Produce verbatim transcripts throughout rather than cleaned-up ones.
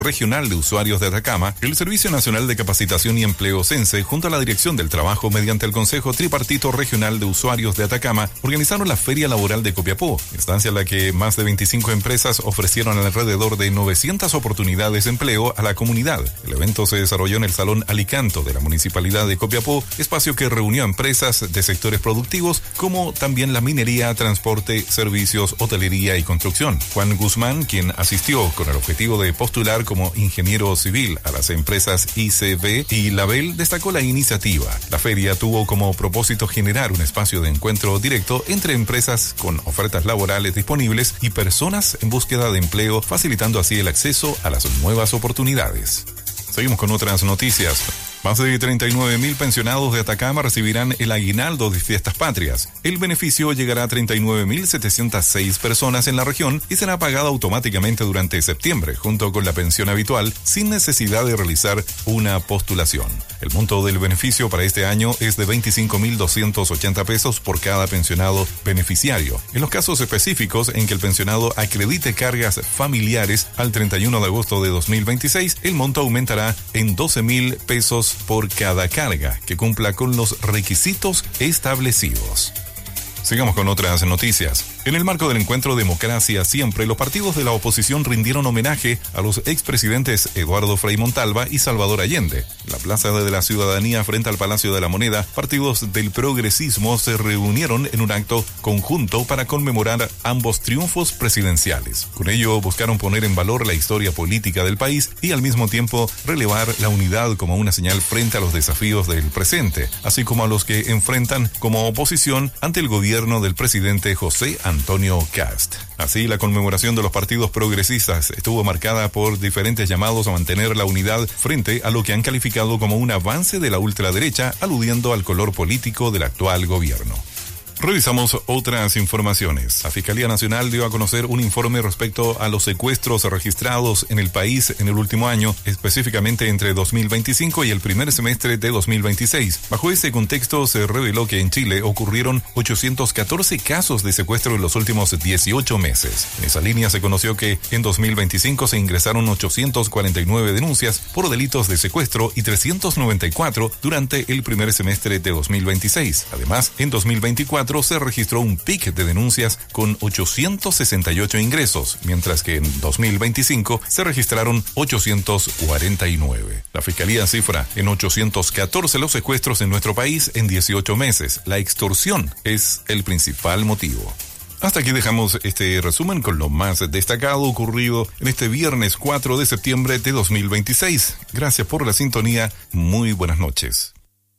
Regional de Usuarios de Atacama, el Servicio Nacional de Capacitación y Empleo CENSE, junto a la Dirección del Trabajo mediante el Consejo Tripartito Regional de Usuarios de Atacama, organizaron la Feria Laboral de Copiapó, instancia en la que más de veinticinco empresas ofrecieron alrededor de novecientas oportunidades de empleo a la comunidad. El evento se desarrolló en el Salón Alicanto de la Municipalidad de Copiapó, espacio que reunió a empresas de sectores productivos como también la minería, transporte, servicios, hotelería y construcción. Juan Guzmán, quien asistió con el objetivo de postular como ingeniero civil a las empresas I C B y Label, destacó la iniciativa. La feria tuvo como propósito generar un espacio de encuentro directo entre empresas con ofertas laborales disponibles y personas en búsqueda de empleo, facilitando así el acceso a las nuevas oportunidades. Seguimos con otras noticias. Más de treinta y nueve mil pensionados de Atacama recibirán el aguinaldo de Fiestas Patrias. El beneficio llegará a treinta y nueve mil setecientas seis personas en la región y será pagado automáticamente durante septiembre, junto con la pensión habitual, sin necesidad de realizar una postulación. El monto del beneficio para este año es de veinticinco mil doscientos ochenta pesos por cada pensionado beneficiario. En los casos específicos en que el pensionado acredite cargas familiares al treinta y uno de agosto de dos mil veintiséis, el monto aumentará en doce mil pesos por cada carga que cumpla con los requisitos establecidos. Sigamos con otras noticias. En el marco del encuentro Democracia Siempre, los partidos de la oposición rindieron homenaje a los expresidentes Eduardo Frei Montalva y Salvador Allende. En la Plaza de la Ciudadanía, frente al Palacio de la Moneda, partidos del progresismo se reunieron en un acto conjunto para conmemorar ambos triunfos presidenciales. Con ello buscaron poner en valor la historia política del país y al mismo tiempo relevar la unidad como una señal frente a los desafíos del presente, así como a los que enfrentan como oposición ante el gobierno del presidente José Antonio Kast. Así, la conmemoración de los partidos progresistas estuvo marcada por diferentes llamados a mantener la unidad frente a lo que han calificado como un avance de la ultraderecha, aludiendo al color político del actual gobierno. Revisamos otras informaciones. La Fiscalía Nacional dio a conocer un informe respecto a los secuestros registrados en el país en el último año, específicamente entre dos mil veinticinco y el primer semestre de dos mil veintiséis. Bajo ese contexto, se reveló que en Chile ocurrieron ochocientos catorce casos de secuestro en los últimos dieciocho meses. En esa línea se conoció que en dos mil veinticinco se ingresaron ochocientas cuarenta y nueve denuncias por delitos de secuestro y trescientas noventa y cuatro durante el primer semestre de dos mil veintiséis. Además, en dos mil veinticuatro se registró un pic de denuncias con ochocientos sesenta y ocho ingresos, mientras que en dos mil veinticinco se registraron ochocientos cuarenta y nueve. La Fiscalía cifra en ochocientos catorce los secuestros en nuestro país en dieciocho meses. La extorsión es el principal motivo. Hasta aquí dejamos este resumen con lo más destacado ocurrido en este viernes cuatro de septiembre de dos mil veintiséis. Gracias por la sintonía. Muy buenas noches.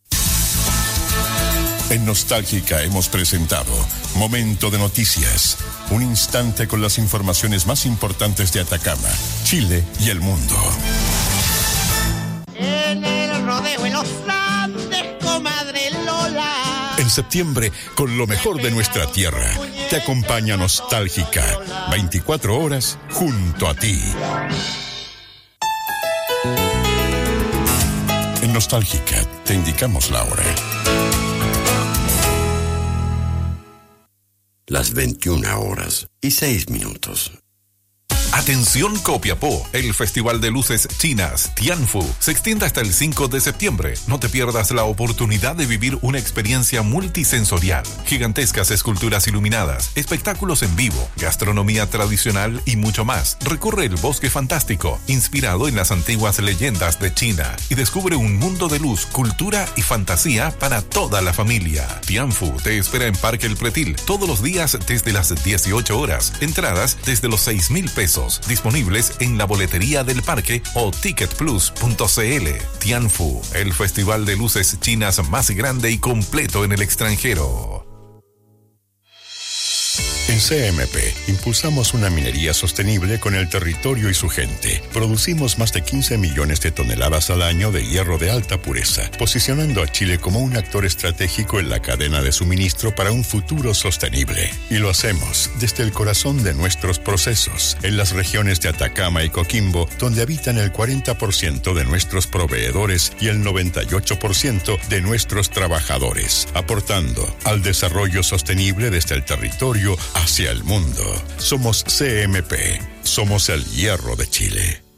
En Nostálgica hemos presentado Momento de Noticias, un instante con las informaciones más importantes de Atacama, Chile y el mundo. En el rodeo en los Andes, comadre Lola. En septiembre, con lo mejor de nuestra tierra, te acompaña Nostálgica, veinticuatro horas junto a ti. En Nostálgica te indicamos la hora. Las veintiuna horas y seis minutos. Atención Copiapó, el Festival de Luces Chinas, Tianfu, se extiende hasta el cinco de septiembre. No te pierdas la oportunidad de vivir una experiencia multisensorial. Gigantescas esculturas iluminadas, espectáculos en vivo, gastronomía tradicional y mucho más. Recorre el bosque fantástico, inspirado en las antiguas leyendas de China, y descubre un mundo de luz, cultura y fantasía para toda la familia. Tianfu te espera en Parque El Pretil, todos los días desde las dieciocho horas. Entradas desde los seis mil pesos. Disponibles en la boletería del parque o ticket plus punto c l. Tianfu, el festival de luces chinas más grande y completo en el extranjero. En C M P, impulsamos una minería sostenible con el territorio y su gente. Producimos más de quince millones de toneladas al año de hierro de alta pureza, posicionando a Chile como un actor estratégico en la cadena de suministro para un futuro sostenible. Y lo hacemos desde el corazón de nuestros procesos, en las regiones de Atacama y Coquimbo, donde habitan el cuarenta por ciento de nuestros proveedores y el noventa y ocho por ciento de nuestros trabajadores, aportando al desarrollo sostenible desde el territorio hacia el mundo. Somos C M P. Somos el hierro de Chile.